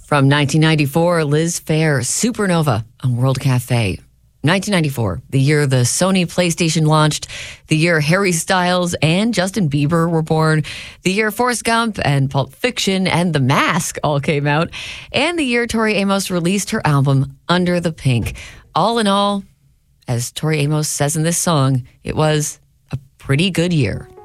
From 1994, Liz Phair, Supernova on World Cafe. 1994, the year the Sony PlayStation launched, the year Harry Styles and Justin Bieber were born, the year Forrest Gump and Pulp Fiction and The Mask all came out, and the year Tori Amos released her album Under the Pink. All in all, as Tori Amos says in this song, it was a pretty good year.